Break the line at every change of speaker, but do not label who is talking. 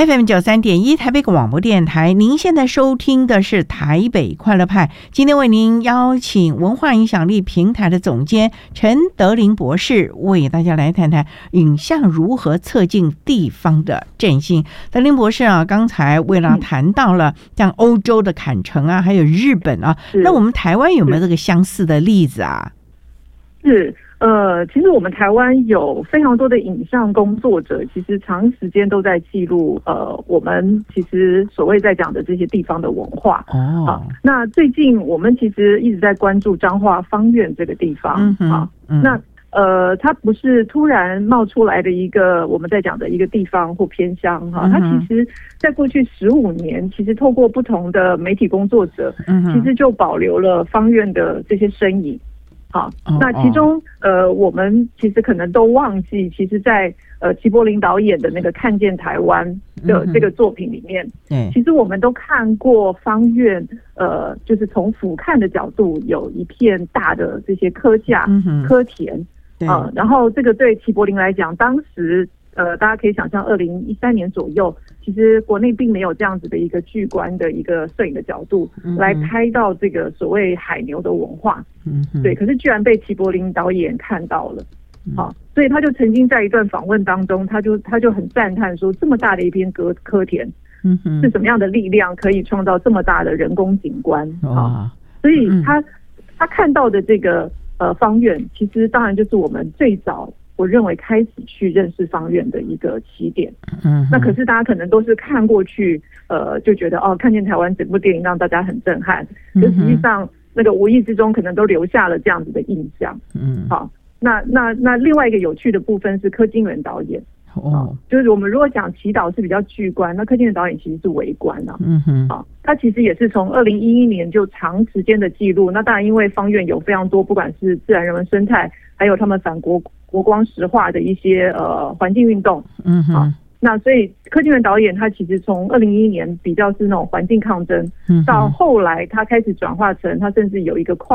FM93.1台北广播电台，您现在收听的是台北快乐派。今天为您邀请文化影响力平台的总监陈德霖博士，为大家来谈谈影像如何促进地方的振兴。德霖博士啊，刚才为了谈到了像欧洲的坎城啊，还有日本啊，那我们台湾有没有这个相似的例子啊？
是。其实我们台湾有非常多的影像工作者，其实长时间都在记录我们其实所谓在讲的这些地方的文化。那最近我们其实一直在关注彰化芳苑这个地方。那它不是突然冒出来的一个我们在讲的一个地方或偏乡哈，它其实在过去15年，其实透过不同的媒体工作者，其实就保留了芳苑的这些身影。好，那其中我们其实可能都忘记，其实在齐柏林导演的那个《看见台湾》的这个作品里面，其实我们都看过芳苑，就是从俯瞰的角度有一片大的这些科架、科田，然后这个对齐柏林来讲，当时大家可以想象，2013年左右，其实国内并没有这样子的一个巨观的一个摄影的角度来拍到这个所谓海牛的文化。对，可是居然被齐柏林导演看到了。所以他就曾经在一段访问当中，他就很赞叹说，这么大的一片科田，是什么样的力量可以创造这么大的人工景观？所以他看到的这个芳苑，其实当然就是我们最早我认为开始去认识芳苑的一个起点。那可是大家可能都是看过去，就觉得看见台湾整部电影让大家很震撼，可实际上那个无意之中可能都留下了这样子的印象。好，那另外一个有趣的部分是柯金元导演。就是我们如果讲祈祷是比较巨观，那柯金元导演其实是微观啊。他其实也是从2011年就长时间的记录。那当然因为芳苑有非常多，不管是自然人文生态，还有他们反国光石化的一些环境运动。那所以柯金元导演他其实从2011年比较是那种环境抗争，到后来他开始转化成他甚至有一个